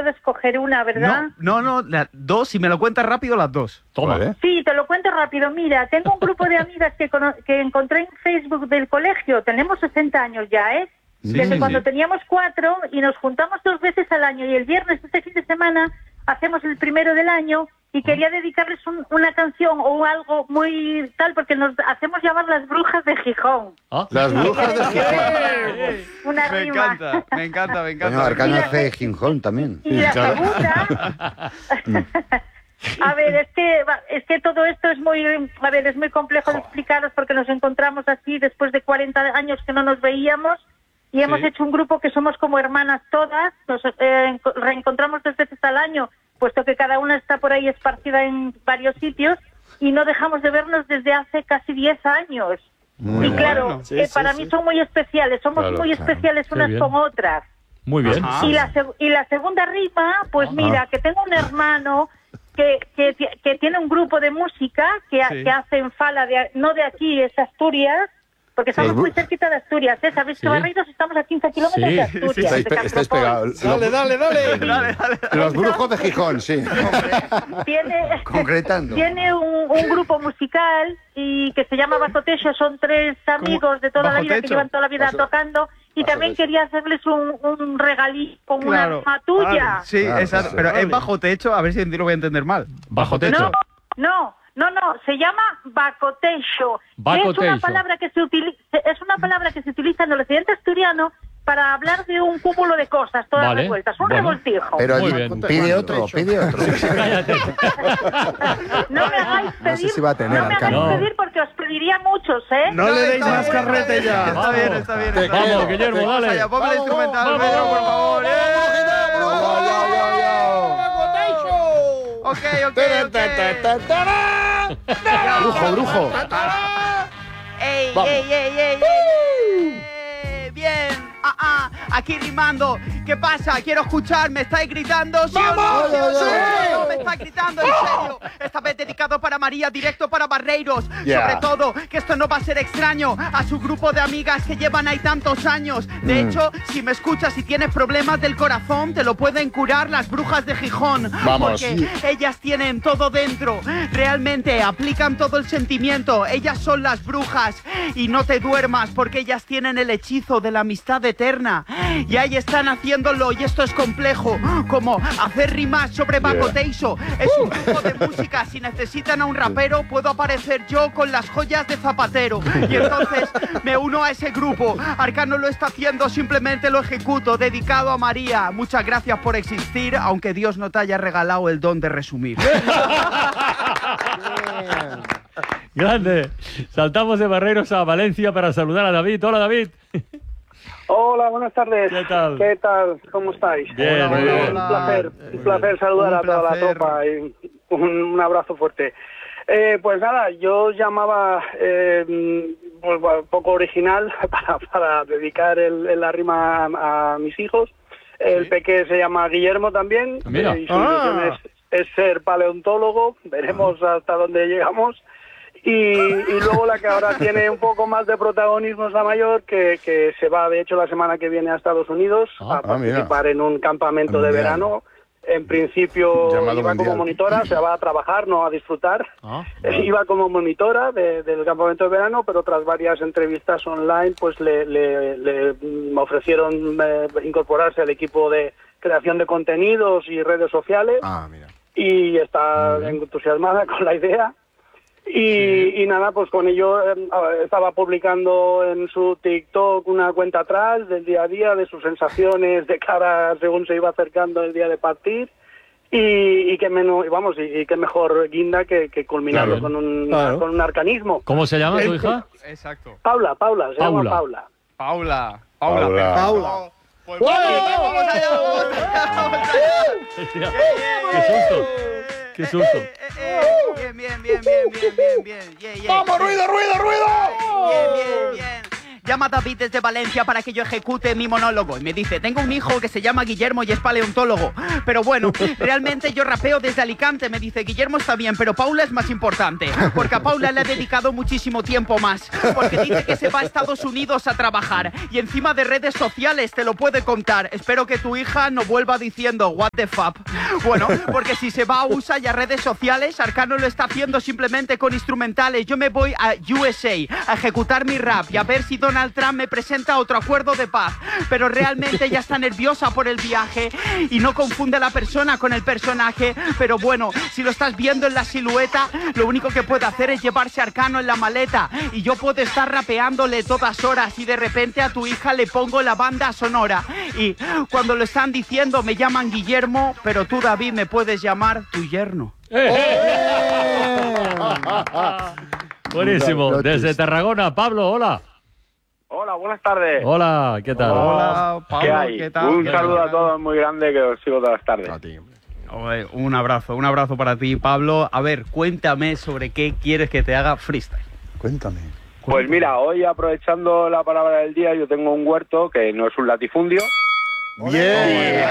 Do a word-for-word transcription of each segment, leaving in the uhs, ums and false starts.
escoger una, ¿verdad? No, no, no, las dos, si me lo cuentas rápido, las dos. Toma. Vale. Sí, te lo cuento rápido. Mira, tengo un grupo de amigas que, cono- que encontré en Facebook del colegio. Tenemos sesenta años ya, ¿eh? Sí, Desde sí, cuando sí. teníamos cuatro y nos juntamos dos veces al año. Y el viernes de este fin de semana hacemos el primero del año y quería dedicarles un- una canción o algo muy tal porque nos hacemos llamar las brujas de Gijón. Ah, Las brujas de Gijón. Una Me rima. encanta, me encanta, me encanta. Coño, Arcano Mira, es de Gijón también. Y la claro. segunda, a ver, es que va- es que todo esto es muy, a ver, es muy complejo de explicaros porque nos encontramos así después de cuarenta años que no nos veíamos y hemos Sí. hecho un grupo que somos como hermanas todas, nos eh, enco- reencontramos dos veces al año, puesto que cada una está por ahí esparcida en varios sitios y no dejamos de vernos desde hace casi diez años. Muy y bien. claro, bueno. Sí, eh, sí, para sí. mí son muy especiales, somos Claro, muy claro. especiales Qué unas bien. con otras. muy bien. Ajá. Y la, seg- y la segunda rima, pues mira, que tengo un hermano que, que, ti- que tiene un grupo de música que, ha- Sí. que hace en Fala, de, no de aquí, es Asturias, porque estamos Sí. muy cerquita de Asturias, ¿eh? ¿Sabéis Sí. que Barreiros estamos a quince kilómetros Sí. de Asturias? Estáis, de pe- estáis Castropol? pegados. Dale, dale, dale. Dale, dale. Los brujos de Gijón, sí. Tiene, Concretando. tiene un, un grupo musical y que se llama Bajo Techo, son tres amigos de toda Bajo la vida que Techo? llevan toda la vida Bajo- tocando y Bajo también Techo. quería hacerles un, un regalito con Claro. una rima tuya. Sí, Claro, exacto. sí. Pero Vale. es bajo techo, a ver si lo voy a entender mal. Bajo techo. No, no, no, no, se llama bacotecho. Bacotecho. Es una palabra que se utiliza, es una palabra que se utiliza en el occidente asturiano para hablar de un cúmulo de cosas todas Vale, revueltas, un bueno. revoltijo. Pero Muy allí- bien. pide otro, pide otro. Cállate. No me hagáis No sé pedir, si va a tener, no me hagáis Arcano. pedir porque os pediría muchos, ¿eh? No le deis está más bien, carrete está ya. bien, Está bien, está bien. Te está Vamos, bien. Guillermo, Vamos dale. allá, ponme el Vamos, instrumental, vamos, Pedro, por vamos, favor. Yo, yo, yo. Ok, ok, ok. Brujo, brujo. ¡Ey, Vamos. ey, ey, ey, ey! ey! Bien, ah, ah, aquí rimando. ¿Qué pasa? Quiero escuchar, ¿me estáis gritando? ¿Sí o no? ¿Sí o no? ¡Sí! No, me estáis gritando, en serio. Esta vez dedicado para María, directo para Barreiros. Yeah. Sobre todo, que esto no va a ser extraño a su grupo de amigas que llevan ahí tantos años. De Mm. hecho, si me escuchas y tienes problemas del corazón, te lo pueden curar las brujas de Gijón. Vamos. Porque ellas tienen todo dentro. Realmente aplican todo el sentimiento. Ellas son las brujas. Y no te duermas porque ellas tienen el hechizo de la amistad eterna. Y ahí están haciéndolo y esto es complejo. Como hacer rimas sobre Baco Teixo. Es un grupo de música. Si necesitan a un rapero, puedo aparecer yo con las joyas de Zapatero. Y entonces me uno a ese grupo. Arcano lo está haciendo, simplemente lo ejecuto. Dedicado a María. Muchas gracias por existir, aunque Dios no te haya regalado el don de resumir. Grande. Saltamos de Barreiros a Valencia para saludar a David. Hola, David. Hola, buenas tardes. ¿Qué tal? ¿Qué tal? ¿Cómo estáis? Bien, muy bien. Un placer, un placer saludar Un a toda placer. la tropa y un, un abrazo fuerte. Eh, pues nada, yo llamaba eh, pues, bueno, poco original para, para dedicar el, el- la rima a, a mis hijos. El peque se llama Guillermo también. Mira. eh, y su Ah. ilusión es, es ser paleontólogo. Veremos hasta dónde llegamos. Y, y luego la que ahora tiene un poco más de protagonismo es la mayor, que, que se va de hecho la semana que viene a Estados Unidos Ah, a ah, mira. participar en un campamento de Mundial. verano. En principio Llamado iba mundial. como monitora, se va a trabajar, no a disfrutar. Ah, Eh, Iba como monitora de- del campamento de verano, pero tras varias entrevistas online, pues le, le- le, mm, ofrecieron eh, incorporarse al equipo de creación de contenidos y redes sociales Ah, mira. y está entusiasmada con la idea. Y, y nada, pues con ello eh, estaba publicando en su TikTok una cuenta atrás del día a día, de sus sensaciones de cara según se iba acercando el día de partir. Y, y que menos, y vamos, y, y qué mejor guinda que, que culminarlo Claro. con un Claro. con un arcanismo. ¿Cómo se llama tu hija? Exacto. Paula, Paula, se Paula. llama Paula. Paula. Paula. Paula. perfecto. Paula. Pues vamos, vamos allá, vamos allá, vamos allá. Qué susto. Qué susto. Eh, eh, eh, Bien, bien, bien, bien, bien, bien, bien. Yeah, yeah. ¡Vamos, ruido, ruido, ruido! Bien, bien, bien. llama a David desde Valencia para que yo ejecute mi monólogo. Y me dice, tengo un hijo que se llama Guillermo y es paleontólogo. Pero bueno, realmente yo rapeo desde Alicante. Me dice, Guillermo está bien, pero Paula es más importante. Porque a Paula le ha dedicado muchísimo tiempo más. Porque dice que se va a Estados Unidos a trabajar. Y encima de redes sociales te lo puede contar. Espero que tu hija no vuelva diciendo, what the fuck. Bueno, porque si se va a U S A y a redes sociales, Arcano lo está haciendo simplemente con instrumentales. Yo me voy a U S A a ejecutar mi rap y a ver si Donald Trump me presenta otro acuerdo de paz. Pero realmente ella está nerviosa por el viaje y no confunde a la persona con el personaje. Pero bueno, si lo estás viendo en la silueta, lo único que puede hacer es llevarse a Arcano en la maleta. Y yo puedo estar rapeándole todas horas y de repente a tu hija le pongo la banda sonora. Y cuando lo están diciendo me llaman Guillermo, pero tú, David, me puedes llamar tu yerno. Buenísimo. Desde Tarragona, Pablo, hola. Hola, buenas tardes. Hola, ¿qué tal? Hola, Pablo, ¿Qué hay? ¿qué tal? Un ¿Qué saludo tal? a todos muy grande que os sigo todas las tardes. Oye, un abrazo, un abrazo para ti, Pablo. A ver, cuéntame sobre qué quieres que te haga freestyle. Cuéntame. Pues mira, hoy aprovechando la palabra del día, yo tengo un huerto que no es un latifundio. Bien.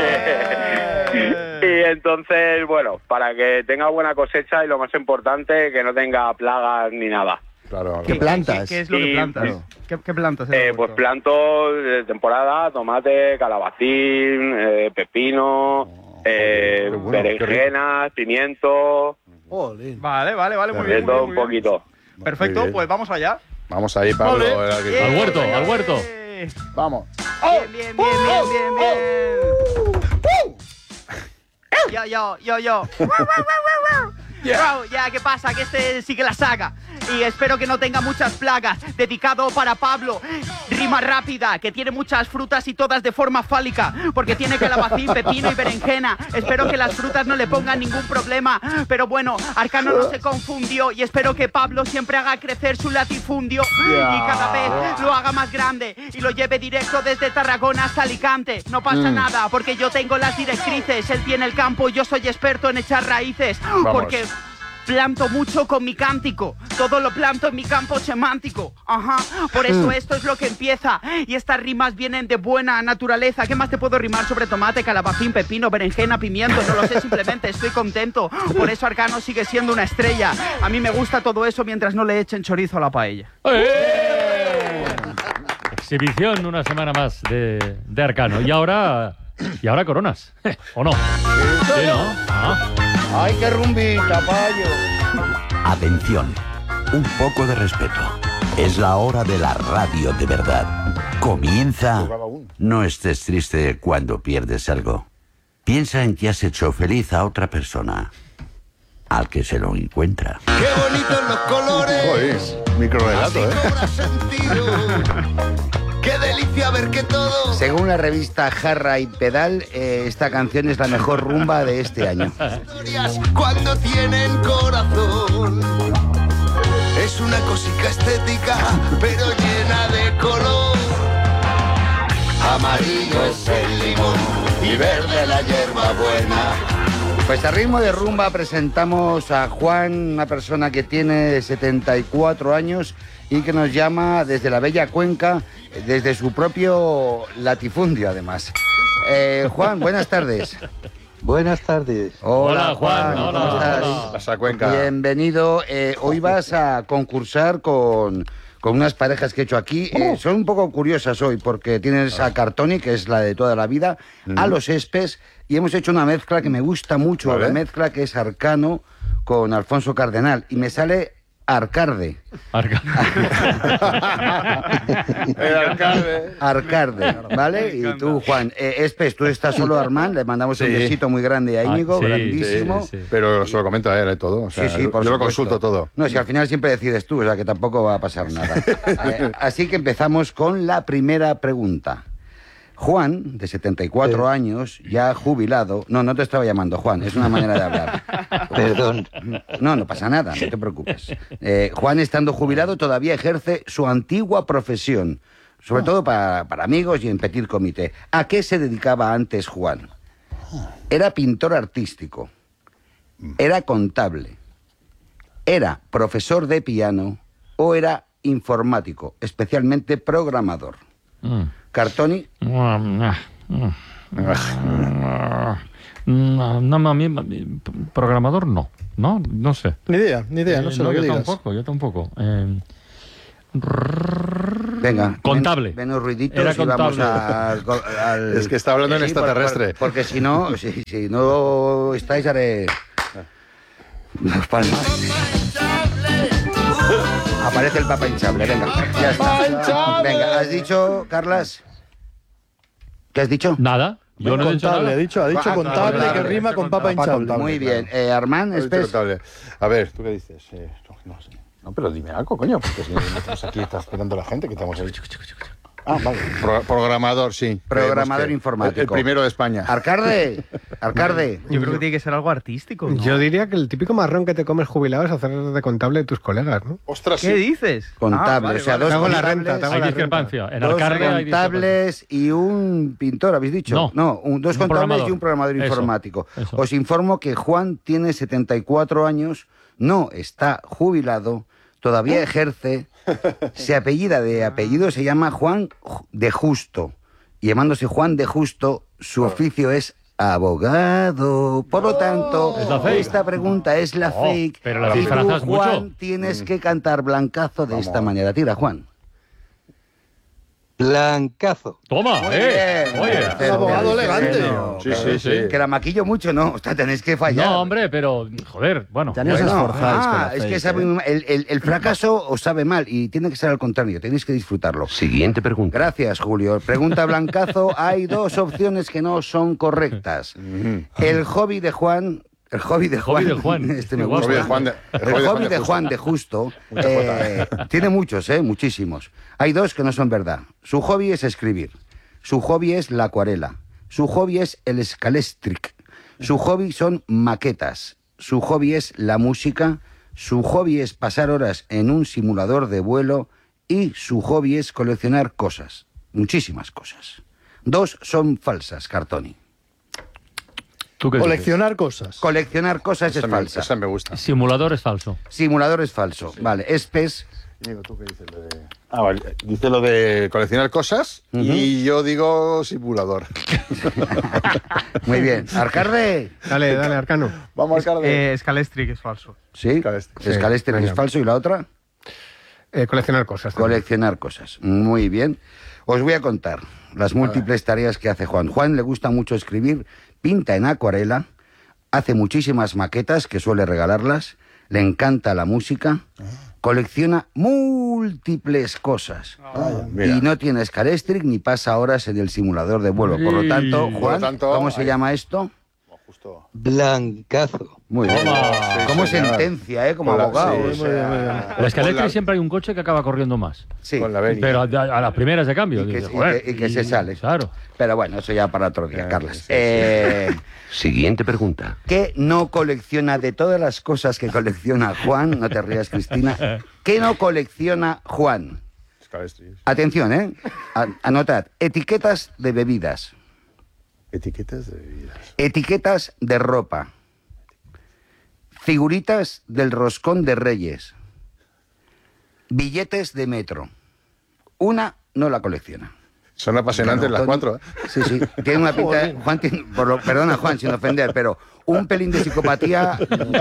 Y entonces, bueno, para que tenga buena cosecha y lo más importante, que no tenga plagas ni nada. Claro. ¿Qué, plantas? ¿Qué, qué es lo que Y- plantas? ¿Qué, qué plantas? Eh, pues planto de temporada, tomate, calabacín, eh, pepino, eh, qué bueno, qué rico. berenjenas, pimiento, Vale, vale, vale, muy de bien. todo muy un bien, muy bien. poquito. Perfecto, Muy bien. pues vamos allá. Vamos ahí, Pablo. Vale. era que- Al huerto, Eh, al huerto. eh. Vamos. Bien, bien, bien, bien, bien, bien. Yo, yo, yo, yo. Wow, ya, ¿qué pasa? Que este sí que la saga. Y espero que no tenga muchas plagas. Dedicado para Pablo. Rima rápida, que tiene muchas frutas y todas de forma fálica. Porque tiene calabacín, pepino y berenjena. Espero que las frutas no le pongan ningún problema. Pero bueno, Arcano no se confundió. Y espero que Pablo siempre haga crecer su latifundio. Y cada vez lo haga más grande. Y lo lleve directo desde Tarragona hasta Alicante. No pasa Mm. nada, porque yo tengo las directrices. Él tiene el campo, yo soy experto en echar raíces. Porque planto mucho con mi cántico. Todo lo planto en mi campo semántico. Ajá. Por eso esto es lo que empieza. Y estas rimas vienen de buena naturaleza. ¿Qué más te puedo rimar sobre tomate, calabacín, pepino, berenjena, pimiento? No lo sé, simplemente estoy contento. Por eso Arcano sigue siendo una estrella. A mí me gusta todo eso mientras no le echen chorizo a la paella. ¡Eh! Exhibición una semana más de, de Arcano. Y ahora, y ahora coronas. ¿O no? Sí, ¿no? Ah. ¡Ay, qué rumbita, payo! Atención, un poco de respeto. Es la hora de la radio de verdad. Comienza. No estés triste cuando pierdes algo. Piensa en que has hecho feliz a otra persona. Al que se lo encuentra. Qué bonitos los colores. Joder, microrelato, ¿eh? Cobra sentido. Qué delicia ver que todo. Según la revista Jarra y Pedal, eh, esta canción es la mejor rumba de este año. Historias cuando tienen corazón. Es una cosica estética, pero llena de color. Amarillo es el limón y verde la hierba buena. Pues a ritmo de rumba presentamos a Juan, una persona que tiene setenta y cuatro años y que nos llama desde la bella Cuenca, desde su propio latifundio además. Eh, Juan, buenas tardes. Buenas tardes. Hola, Hola, Juan. ¿cómo Hola, estás? hola. Pasa Cuenca. Bienvenido. Eh, hoy vas a concursar con, con unas parejas que he hecho aquí. Eh, son un poco curiosas hoy porque tienes a Cartoni, que es la de toda la vida, a los Espes, y hemos hecho una mezcla que me gusta mucho, Vale. la mezcla que es Arcano con Alfonso Cardenal, y me sale Arcarde. Arca- El alcalde. Arcarde, ¿vale? Y tú, Juan. Eh, Espes, tú estás solo, Armand. Le mandamos un Sí. besito muy grande a Íñigo, Ah, sí, grandísimo. sí, sí. Pero se lo comento a él, ¿eh? Todo. O sea, Sí, sí, por yo lo supuesto. consulto todo. No, si al final siempre decides tú, o sea que tampoco va a pasar nada. Eh, así que empezamos con la primera pregunta. Juan, de setenta y cuatro años, ya jubilado... No, no te estaba llamando Juan, es una manera de hablar. Perdón. No, no pasa nada, no te preocupes. Eh, Juan, estando jubilado, todavía ejerce su antigua profesión, sobre todo para, para amigos y en petit comité. ¿A qué se dedicaba antes Juan? Era pintor artístico, era contable, era profesor de piano o era informático, especialmente programador. Mm. Cartoni. No, no, a mí, programador no, no, no sé. Ni idea, ni idea, no Eh, sé lo que yo digas. tampoco, yo tampoco. Eh, Venga, contable. Men, menos ruiditos Era y vamos contable. al, al- Es que está hablando en Sí, extraterrestre. por- por- porque si no, si, si no estáis, haré... Nos palmas. Aparece el papa hinchable, venga, ya está. Venga, ¿has dicho, Carlas? ¿Qué has dicho? Nada, yo no he dicho Contable, nada. ha dicho, ha dicho Ah, contable, contable. que rima con papa hinchable. Muy bien. Eh, Armand, Has dicho Espes. contable. A ver, ¿tú qué dices? Eh, no, no sé. No, pero dime algo, coño, porque si no estamos aquí, está esperando la gente que estamos ahí. Ah, vale. Pro- programador, sí. Programador Creemos que informático. El, el primero de España. Arcarde, Arcarde. Yo creo que tiene que ser algo artístico, ¿no? Yo diría que el típico marrón que te comes jubilado es hacer de contable de tus colegas, ¿no? Ostras, ¿Qué sí. dices? Contable, Ah, vale, o sea, vale. dos Te hago la contables, renta, te hago Hay la discrepancia. En dos Arcarde hay discrepancia. contables y un pintor, ¿habéis dicho? No. un- dos Un contables programador. y un programador Eso, informático. eso. Os informo que Juan tiene setenta y cuatro años, no está jubilado, todavía ejerce, se apellida de apellido, se llama Juan de Justo. Y llamándose Juan de Justo, su oficio es abogado. Por lo tanto, Es la fake. esta pregunta es la Oh, fake. pero la y tú, disfrazas mucho. Juan, tienes que cantar blancazo de esta manera. Tira, Juan. Blancazo. Toma, Muy eh. bien. Oye. Un abogado elegante. Bueno, Sí, que- sí, sí. Que la maquillo mucho, ¿no? O sea, tenéis que fallar. No, hombre, pero, joder, bueno. Ya ni os Bueno, esforzáis con ah, la es que fake, sabe ¿eh? muy mal. el, el- el fracaso os sabe mal y tiene que ser al contrario, tenéis que disfrutarlo. Siguiente pregunta. Gracias, Julio. Pregunta blancazo, hay dos opciones que no son correctas. El hobby de Juan... El hobby de Juan. Hobby de Juan. Este me Qué gusta. guapo. El hobby de Juan de- El hobby de Juan de Justo. eh, tiene muchos, ¿eh? Muchísimos. Hay dos que no son verdad. Su hobby es escribir. Su hobby es la acuarela. Su hobby es el scalestric. Su hobby son maquetas. Su hobby es la música. Su hobby es pasar horas en un simulador de vuelo. Y su hobby es coleccionar cosas. Muchísimas cosas. Dos son falsas, Cartoni. ¿Tú qué dices? Coleccionar cosas. Coleccionar cosas Esa es me, falsa. esa me gusta. Simulador es falso. Simulador es falso. Vale, Espes. Digo, ¿tú qué dices? Lo de... Ah, vale. Dice lo de coleccionar cosas y yo digo simulador. Muy bien. Arcarde. Dale, dale, Arcano. Vamos, Carde. Eh, Scalestric es falso. Sí. Scalestric. Scalestric Sí, es venga. falso. ¿Y la otra? Eh, coleccionar cosas. también. Coleccionar cosas. Muy bien. Os voy a contar las múltiples tareas que hace Juan. Juan le gusta mucho escribir, pinta en acuarela, hace muchísimas maquetas que suele regalarlas, le encanta la música, colecciona múltiples cosas. Mira. Y no tiene Scalestric ni pasa horas en el simulador de vuelo. Por lo tanto, Y- Juan, Por lo tanto, ¿cómo se ahí. llama esto? Justo. Blancazo. Muy bien. Toma. Como Sí, señor. sentencia, ¿eh? Como Con la- abogado. sí, o sí, sea, muy bien. La Escaletric Con la- siempre hay un coche que acaba corriendo más. sí. Con la venia. Pero a, a las primeras de cambio. Y que- dices, y joder, que- y que se sale. Claro. Pero bueno, eso ya para otro día, Eh, Carlos. sí, sí. Eh, Siguiente pregunta. ¿Qué no colecciona de todas las cosas que colecciona Juan? No te rías, Cristina. ¿Qué no colecciona Juan? Scalestric. Atención, ¿eh? A- anotad. Etiquetas de bebidas. Etiquetas de bebidas. Etiquetas de ropa. Figuritas del roscón de Reyes. Billetes de metro. Una no la colecciona. Son apasionantes Claro, las Tony. cuatro. ¿eh? Sí, sí. Tiene una pinta. Juan tiene- por lo- perdona, Juan, sin ofender, pero un pelín de psicopatía.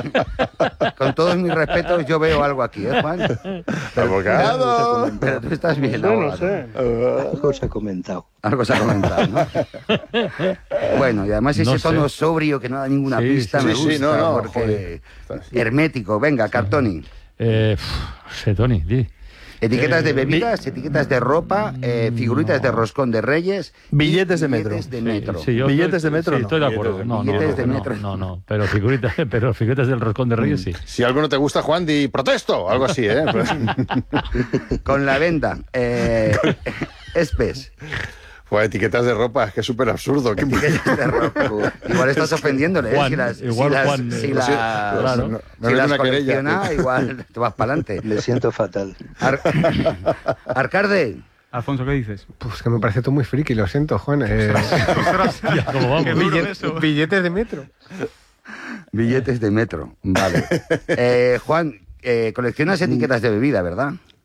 Con todos mis respetos, yo veo algo aquí, ¿eh, Juan? ¡Abogado! Pero tú estás bien, No, ahora, no sé. Algo se ha comentado. Algo se ha comentado, ¿no? Bueno, y además ese No sé. tono sobrio que no da ninguna Sí, pista sí, me sí, gusta, no, no, porque joder. hermético. Venga, Cartoni. Eh, pf, no sé, Tony, di. Etiquetas de Eh, bebidas, etiquetas de ropa, eh, figuritas de roscón de Reyes. y Billetes de metro. Billetes de metro. Sí, yo Billetes estoy- de metro, Sí, no. estoy de acuerdo. Billetes de- No, no, billetes no, de no, metro. no, no, pero figuritas, pero figuritas del roscón de Reyes sí. Si algo no te gusta, Juan, di protesto. Algo así, ¿eh? Con la venda. Eh, Espes. Pues etiquetas de ropa, es que es súper absurdo. ¿Qué- Etiquetas de ropa. Igual estás ofendiéndole, ¿eh? Juan, si las, igual si las, Juan, si eh, las, claro. si Me viene las una querella. colecciona, igual te vas para adelante. Le siento fatal. Ar- Arcarde. Alfonso, ¿qué dices? Pues que me parece todo muy friki, lo siento, Juan. Eh, Ya, ¿cómo vamos? Qué duro billet- eso. billetes de metro. Billetes de metro. Vale. Eh, Juan, eh, coleccionas etiquetas de bebida, ¿verdad?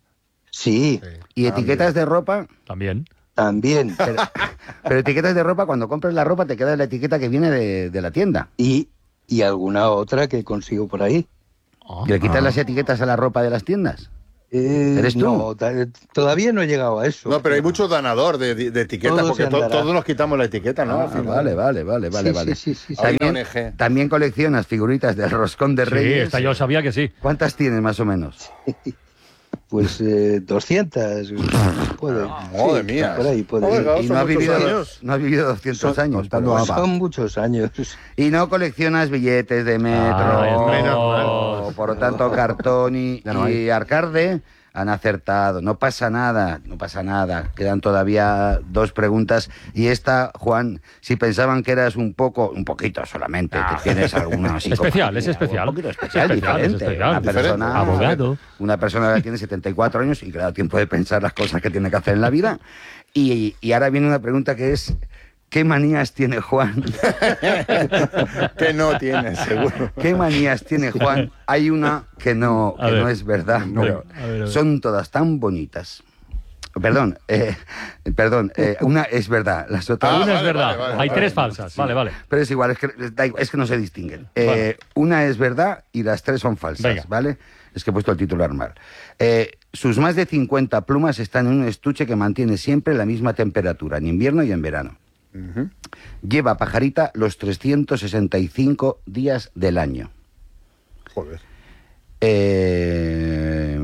Sí. ¿Y etiquetas de ropa? También. También. Pero, pero etiquetas de ropa, cuando compras la ropa te queda la etiqueta que viene de, de la tienda. Y, y alguna otra que consigo por ahí. ¿Y le quitas las etiquetas a la ropa de las tiendas? Eh, ¿Eres tú? No, ta- todavía no he llegado a eso. No, pero hay mucho danador de, de, de etiquetas, Todo porque se to- andará. todos nos quitamos la etiqueta, ¿no? Ah, Al final. vale, vale, vale, vale, Sí, vale. sí, sí, sí, sí. Hay una También, O N G. también coleccionas figuritas del roscón de Sí, Reyes. esta yo sabía que sí. ¿Cuántas tienes más o menos? Pues eh, doscientas. Puede. Madre Sí, mía. Por ahí puede ir. Oiga, Y son no has, muchos vivido, años. no has vivido doscientos años. contando pero- ABBA. Son muchos años. Y no coleccionas billetes de metro. Ah, no, por lo tanto, Cartón y, Ya no hay. y Arcarde han acertado. No pasa nada, no pasa nada. Quedan todavía dos preguntas. Y esta, Juan, si pensaban que eras un poco, un poquito solamente, que tienes alguna psicofonía, Especial, es especial. Un poquito especial, Es especial, es diferente. especial. Una Diferente. persona, Abogado. una persona que tiene setenta y cuatro años y que le da tiempo de pensar las cosas que tiene que hacer en la vida. Y, y ahora viene una pregunta que es, ¿qué manías tiene Juan? Que no tienes, seguro. ¿Qué manías tiene Juan? Hay una que no, A que ver. no es verdad, No, pero a ver, a ver. son todas tan bonitas. Perdón, eh, perdón, eh, una es verdad, las otras... Ah, Una es vale, verdad. vale, vale, Hay vale. tres falsas. Vale, vale. Pero es igual, es que, da igual, es que no se distinguen. Eh, Vale. Una es verdad y las tres son falsas, Venga. ¿vale? Es que he puesto el titular mal. Eh, sus más de cincuenta plumas están en un estuche que mantiene siempre la misma temperatura, en invierno y en verano. Lleva pajarita los trescientos sesenta y cinco días del año. Joder. Eh,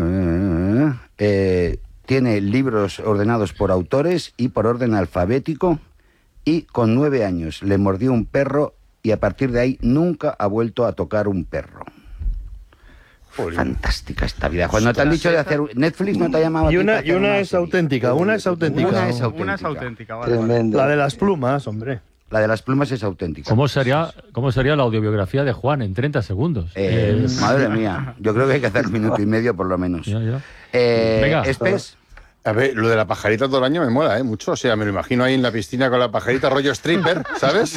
eh, tiene libros ordenados por autores y por orden alfabético, y con nueve años le mordió un perro y a partir de ahí nunca ha vuelto a tocar un perro. Jolín. Fantástica esta vida. Cuando te han dicho de hacer... Netflix no te ha llamado a Y ti una, para y hacer una es serie? auténtica, una es auténtica. Una es auténtica. Una es auténtica, vale. vale. Tremendo. La de las plumas, hombre. La de las plumas es auténtica. ¿Cómo sería, ¿Cómo sería la audiobiografía de Juan en treinta segundos? Eh, Eh, madre mía, yo creo que hay que hacer un minuto y medio por lo menos. ya, ya. Eh, Venga. Espes, A ver, lo de la pajarita todo el año me mola, ¿eh? Mucho. O sea, me lo imagino ahí en la piscina con la pajarita rollo stripper, ¿sabes?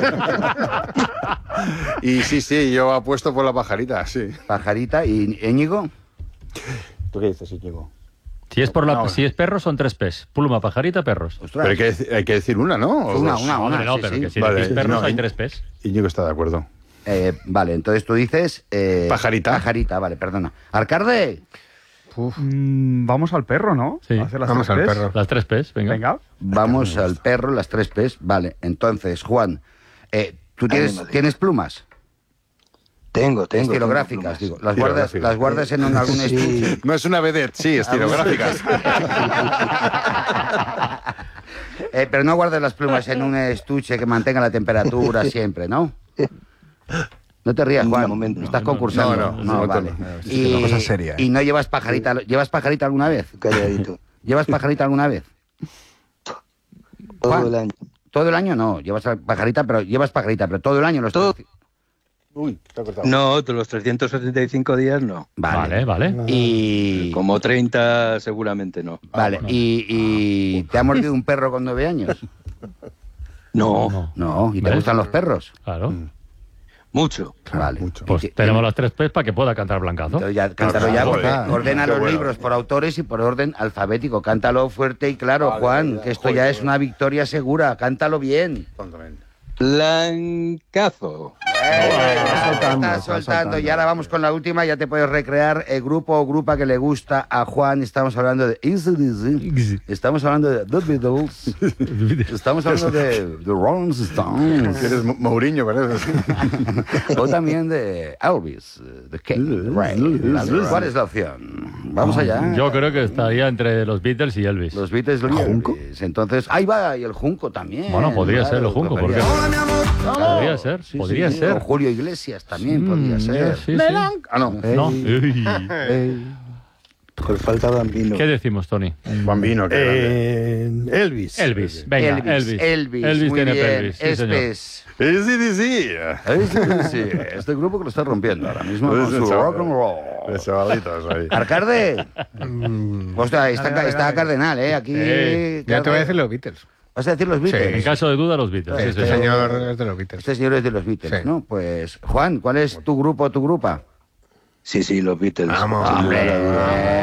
Y sí, sí, yo apuesto por la pajarita, sí. pajarita y Íñigo. ¿Tú qué dices, Íñigo? Si es por la, No. si es perros son tres P's. Pluma, pajarita, perros. Ostras. Pero hay que, deci- hay que decir una, ¿no? ¿O Una, dos? una, No, hombre, no, sí, pero sí. que si Vale, decís perros no, hay y- tres P's. Íñigo está de acuerdo. Eh, vale, entonces tú dices... eh, Pajarita. Pajarita, vale, perdona. Arcarde, Mm, vamos al perro, ¿no? Sí. A hacer las Vamos tres al P's. perro. Las tres P's, venga. Venga. vamos al perro, las tres P's. Vale, entonces, Juan, eh, ¿tú tienes, madre. ¿tienes plumas? Tengo, tengo. Estilográficas, tengo digo. Las guardas, Estilográficas. las guardas en un, algún Sí. estuche. No es una vedette, sí, estilográficas. Eh, pero no guardas las plumas en un estuche que mantenga la temperatura siempre, ¿no? No te rías, De Juan. momento no. Estás concursando. No, no, no, vale. no, no, es una cosa seria, ¿eh? Y no llevas pajarita. ¿Llevas pajarita alguna vez? Calladito. ¿Llevas pajarita alguna vez? Todo Juan. el año. Todo el año no. Llevas pajarita, pero llevas pajarita, pero todo el año los Todo. Uy, te ha cortado. No, de los trescientos setenta y cinco días no. Vale, vale. Y Como treinta seguramente no. vale. Y, y te ha mordido un perro con nueve años. No, No. No. ¿Y te ¿Ves? gustan los perros? Claro. mucho. Vale. mucho. Pues Y que- tenemos las tres P's para que pueda cantar Blancazo. Entonces ya, cántalo ya, porque Joder, ordena qué los bueno. libros por autores y por orden alfabético. Cántalo fuerte y claro, Vale, Juan, vale, que esto joder, ya qué es bueno. una victoria segura. Cántalo bien. Tontamente. Blancazo. Está soltando, soltando, está soltando. Y soltando. ahora vamos con la última, ya te puedes recrear. El grupo o grupa que le gusta a Juan. Estamos hablando de Easy Dizzy. Estamos hablando de The Beatles. Estamos hablando de The Rolling Stones. Eres Mo- Mourinho, parece. O también de Elvis, eh, The King, Ray. ¿Vale? ¿Cuál es la opción? Vamos allá. Yo creo que estaría entre los Beatles y Elvis. Los Beatles, los Elvis. Entonces, ahí va, y el Junco también. Bueno, podría Claro, ser el Junco, ¿por qué? podría no? Podría ser, Sí, podría sí, ser. O Julio Iglesias también Mm, podría ser. sí, sí. Ah, no. No. Ey. Ey. Ey. Pues falta Bambino. ¿Qué decimos, Tony? Bambino, qué grande. Eh, Elvis. Elvis. Venga, Elvis. Elvis, Elvis muy tiene bien. pelvis. Sí, señor. Espes. Easy Dizzy. Este, sí, este grupo que lo está rompiendo ahora mismo con Ese su chaval. rock and roll. Los chavalitos ahí. Arcarde. Mm, Ostras, está, Dale, dale, está dale. Cardenal, ¿eh? Aquí. Eh, Ya te voy a decir los Beatles. ¿Vas a decir los Beatles? En caso de duda, los Beatles. sí, Este señor. señor es de los Beatles. Este señor es de los Beatles, Sí. ¿no? Pues, Juan, ¿cuál es tu grupo o tu grupa? Sí, sí, los Beatles. Vamos. Sin lugar a dudas. Eh,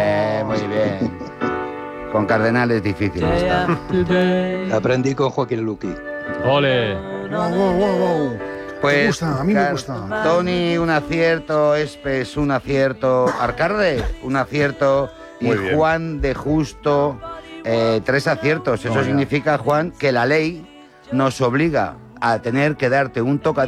muy bien. Con Cardenal es difícil esta. Aprendí con Joaquín Luqui. Ole. Wow, wow, wow, wow. Pues, me gusta, a mí me Car- gusta. Tony, un acierto. Espes, un acierto. Arcarde, un acierto. Muy y bien. Juan de Justo, eh, tres aciertos. Eso No, ya. significa, Juan, que la ley nos obliga a tener que darte un toca